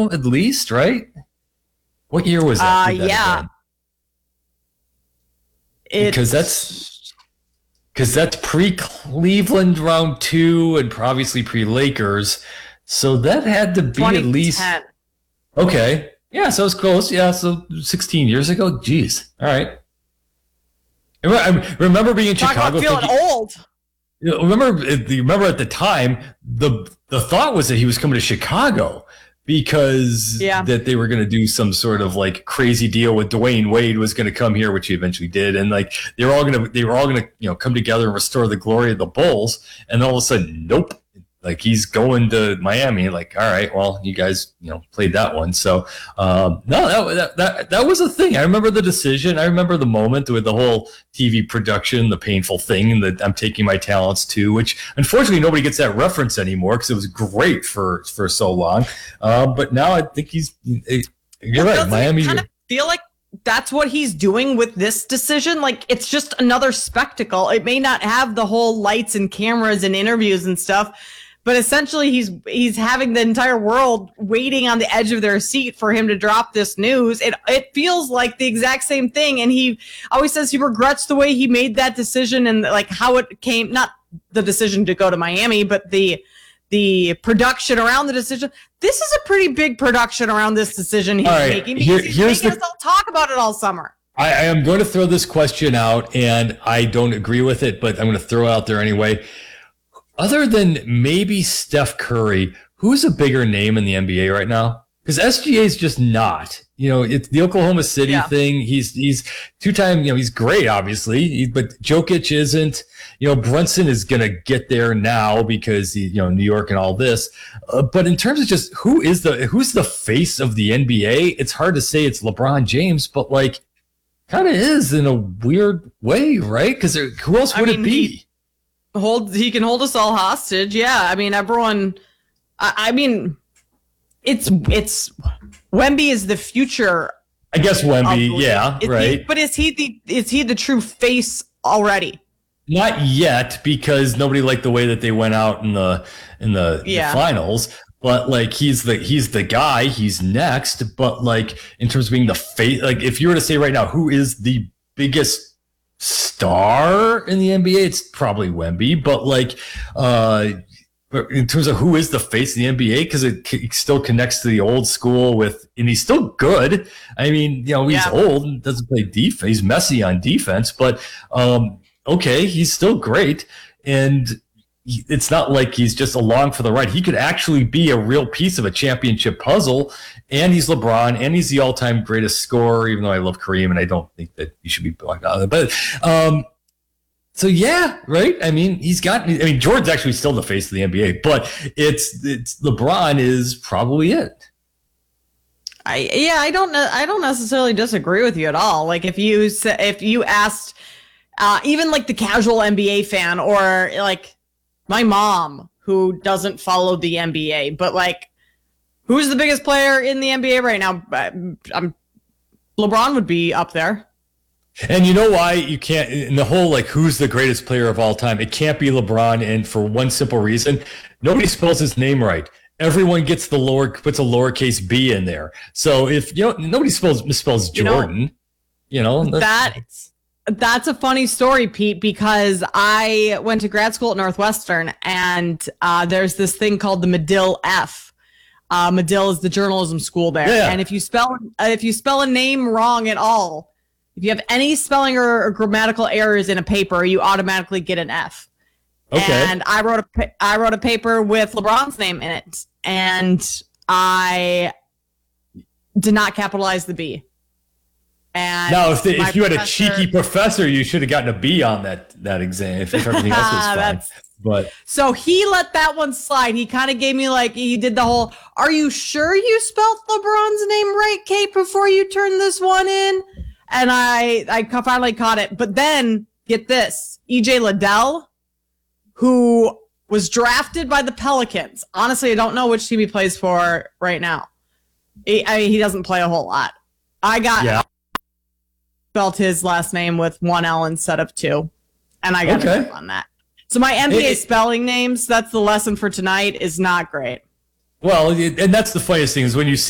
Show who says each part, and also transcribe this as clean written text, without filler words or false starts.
Speaker 1: at least, right? What year was that?
Speaker 2: Yeah.
Speaker 1: Because that's pre-Cleveland round 2 and obviously pre-Lakers. So that had to be at least... Okay. Yeah, so it's close. Yeah, so 16 years ago. Jeez. All right. I remember being in Chicago.
Speaker 2: Talk about feeling old.
Speaker 1: Remember at the time, the thought was that he was coming to Chicago because that they were going to do some sort of like crazy deal with Dwayne Wade was going to come here, which he eventually did, and like they were all going to come together and restore the glory of the Bulls, and all of a sudden, nope. Like he's going to Miami. Like, all right, well, you guys, played that one. So, no, that was a thing. I remember the decision. I remember the moment with the whole TV production, the painful thing that I'm taking my talents to, which unfortunately nobody gets that reference anymore because it was great for so long. But now I think you're right. Miami.
Speaker 2: Kind of feel like that's what he's doing with this decision. Like it's just another spectacle. It may not have the whole lights and cameras and interviews and stuff. But essentially, he's having the entire world waiting on the edge of their seat for him to drop this news. It feels like the exact same thing. And he always says he regrets the way he made that decision and like how it came, not the decision to go to Miami, but the production around the decision. This is a pretty big production around this decision he's making because he's making us all talk about it all summer.
Speaker 1: I am going to throw this question out, and I don't agree with it, but I'm going to throw it out there anyway. Other than maybe Steph Curry, who's a bigger name in the NBA right now? Because SGA is just not. It's the Oklahoma City thing. He's two-time, he's great, obviously, but Jokic isn't. Brunson is going to get there now because, New York and all this. But in terms of just who's the face of the NBA, it's hard to say it's LeBron James, but like kind of is in a weird way, right? Because who else would it be?
Speaker 2: He can hold us all hostage. Yeah. I mean, everyone, it's Wemby is the future.
Speaker 1: I guess Wemby. Right.
Speaker 2: But is he the true face already?
Speaker 1: Not yet, because nobody liked the way that they went out in the finals. But like he's the guy, he's next. But like in terms of being the face, like if you were to say right now, who is the biggest star in the NBA, it's probably Wemby, but like but in terms of who is the face of the NBA, because it still connects to the old school and he's still good. I mean, he's old and doesn't play defense. He's messy on defense, but okay, he's still great. And it's not like he's just along for the ride. He could actually be a real piece of a championship puzzle. And he's LeBron, and he's the all-time greatest scorer, even though I love Kareem, and I don't think that he should be blocked out of it. But so yeah, right? I mean, Jordan's actually still the face of the NBA, but it's LeBron is probably it.
Speaker 2: I don't necessarily disagree with you at all. Like if you asked even like the casual NBA fan or like my mom who doesn't follow the NBA, but like who's the biggest player in the NBA right now? LeBron would be up there.
Speaker 1: And you know why you can't, in the whole, like, who's the greatest player of all time? It can't be LeBron, and for one simple reason, nobody spells his name right. Everyone puts a lowercase b in there. So if, nobody misspells Jordan,
Speaker 2: That's a funny story, Pete, because I went to grad school at Northwestern, and there's this thing called the Medill F. Medill is the journalism school there. Yeah. And if you spell a name wrong at all, if you have any spelling or grammatical errors in a paper, you automatically get an F. Okay. And I wrote a paper with LeBron's name in it, and I did not capitalize the B. And
Speaker 1: now, if you had a cheeky professor, you should have gotten a B on that exam if everything else was fine. But
Speaker 2: so he let that one slide. He kind of gave me he did the whole, are you sure you spelled LeBron's name right, Kate, before you turn this one in? And I finally caught it. But then, get this, EJ Liddell, who was drafted by the Pelicans. Honestly, I don't know which team he plays for right now. He doesn't play a whole lot. Spelled his last name with one L instead of two. And I got a on that. So my NBA spelling names, that's the lesson for tonight, is not great.
Speaker 1: Well, and that's the funniest thing is when you